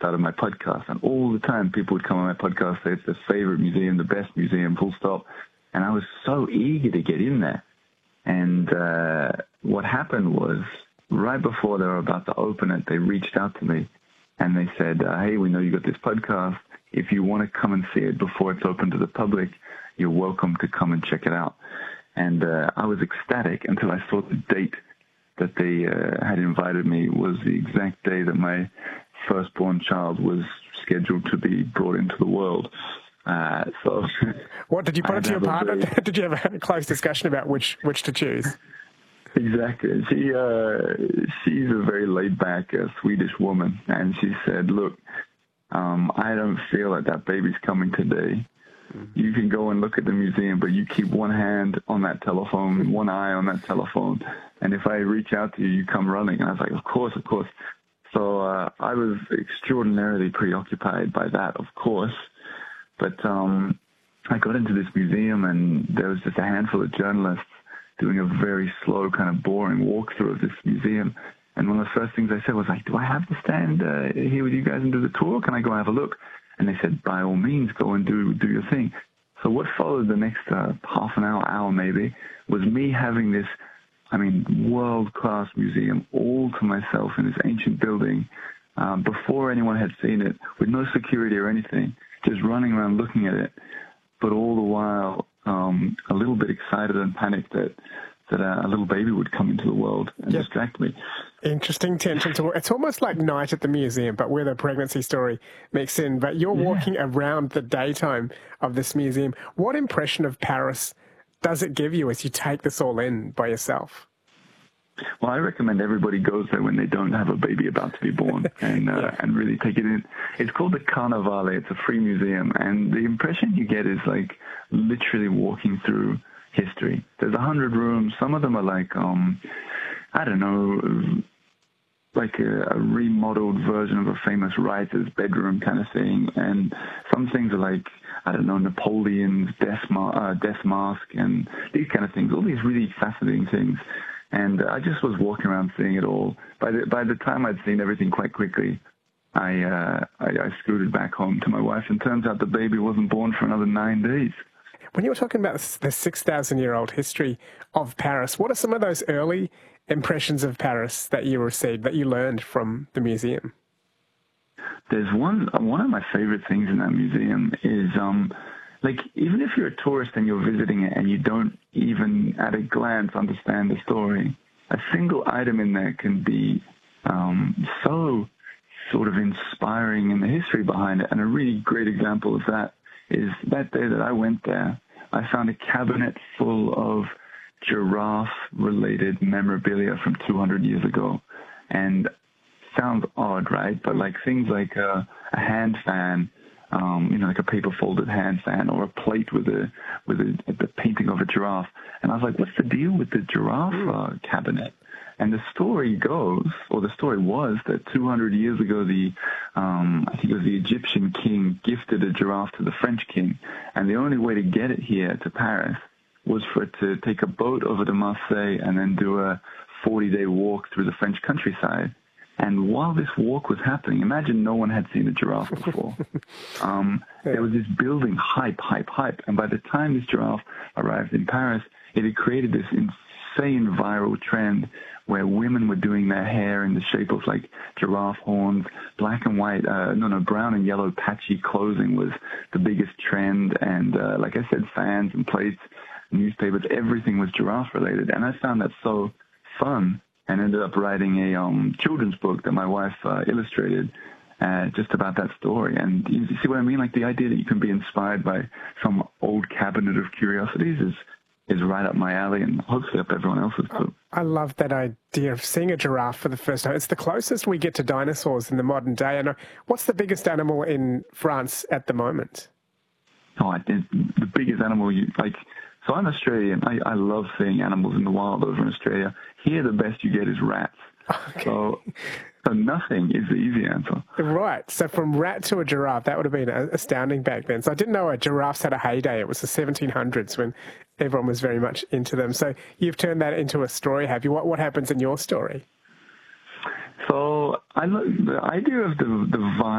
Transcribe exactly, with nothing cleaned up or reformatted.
started my podcast, and all the time people would come on my podcast, say it's their favorite museum, the best museum, full stop. And I was so eager to get in there. And uh, what happened was, right before they were about to open it, they reached out to me and they said, uh, hey, we know you got this podcast. If you want to come and see it before it's open to the public, you're welcome to come and check it out. And uh, I was ecstatic until I saw the date that they uh, had invited me was the exact day that my firstborn child was scheduled to be brought into the world. Uh, so, what did you put it to your partner? Very... Did you have a close discussion about which which to choose? Exactly. She uh, she's a very laid back uh, Swedish woman, and she said, "Look, um, I don't feel that that baby's coming today. You can go and look at the museum, but you keep one hand on that telephone, one eye on that telephone, and if I reach out to you, you come running." And I was like, "Of course, of course." So uh, I was extraordinarily preoccupied by that, of course. But um, I got into this museum, and there was just a handful of journalists doing a very slow, kind of boring walkthrough of this museum. And one of the first things I said was like, "Do I have to stand uh, here with you guys and do the tour? Can I go have a look?" And they said, "By all means, go and do do your thing." So what followed the next uh, half an hour, hour maybe, was me having this, I mean, world-class museum all to myself in this ancient building um, before anyone had seen it, with no security or anything. Just running around looking at it, but all the while um, a little bit excited and panicked that that a little baby would come into the world and yep. distract me. Interesting tension. To, it's almost like Night at the Museum, but where the pregnancy story mixed in. But you're yeah. walking around the daytime of this museum. What impression of Paris does it give you as you take this all in by yourself? Well, I recommend everybody goes there when they don't have a baby about to be born and uh, yeah. and really take it in. It's called the Carnevale. It's a free museum, and the impression you get is like literally walking through history. There's a hundred rooms. Some of them are like, um, I don't know, like a, a remodeled version of a famous writer's bedroom kind of thing. And some things are like, I don't know, Napoleon's death, ma- uh, death mask and these kind of things. All these really fascinating things. And I just was walking around seeing it all. By the by the time I'd seen everything quite quickly, I, uh, I I scooted back home to my wife, and turns out the baby wasn't born for another nine days. When you were talking about the six thousand year old history of Paris, what are some of those early impressions of Paris that you received, that you learned from the museum? There's one one of my favorite things in that museum is um. Like, even if you're a tourist and you're visiting it and you don't even at a glance understand the story, a single item in there can be um, so sort of inspiring in the history behind it. And a really great example of that is that day that I went there, I found a cabinet full of giraffe-related memorabilia from two hundred years ago. And sounds odd, right? But like things like a, a hand fan, Um, you know, like a paper-folded hand fan, or a plate with a with a, the painting of a giraffe. And I was like, what's the deal with the giraffe uh, cabinet? And the story goes, or the story was, that two hundred years ago, the um, I think it was the Egyptian king gifted a giraffe to the French king. And the only way to get it here to Paris was for it to take a boat over to Marseille and then do a forty-day walk through the French countryside. And while this walk was happening, imagine no one had seen a giraffe before. um, there was this building hype, hype, hype. And by the time this giraffe arrived in Paris, it had created this insane viral trend where women were doing their hair in the shape of like giraffe horns. Black and white, uh, no, no, brown and yellow patchy clothing was the biggest trend. And uh, like I said, fans and plates, newspapers, everything was giraffe related. And I found that so fun, and ended up writing a um, children's book that my wife uh, illustrated uh, just about that story. And you see what I mean? Like the idea that you can be inspired by some old cabinet of curiosities is is right up my alley, and hopefully up everyone else's too. I love that idea of seeing a giraffe for the first time. It's the closest we get to dinosaurs in the modern day. And what's the biggest animal in France at the moment? Oh, I think the biggest animal you like. So I'm Australian. I, I love seeing animals in the wild over in Australia. Here, the best you get is rats. Okay. So, so nothing is the easy answer. Right. So from rat to a giraffe, that would have been astounding back then. So I didn't know a giraffes had a heyday. It was the seventeen hundreds when everyone was very much into them. So you've turned that into a story, have you? What what happens in your story? So I look, the idea of the the vine